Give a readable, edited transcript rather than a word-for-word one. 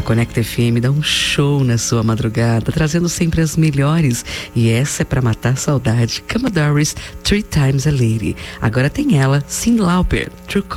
Conecta FM dá um show na sua madrugada, trazendo sempre as melhores. E essa é pra matar a saudade. Commodores, Three Times a Lady. Agora tem ela, Cyndi Lauper, True